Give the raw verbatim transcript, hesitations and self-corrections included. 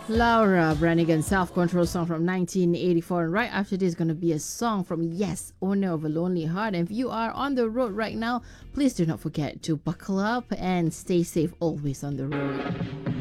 Laura Branigan, Self Control song from nineteen eighty-four. And right after this is going to be a song from Yes, Owner of a Lonely Heart. And if you are on the road right now, please do not forget to buckle up and stay safe always on the road.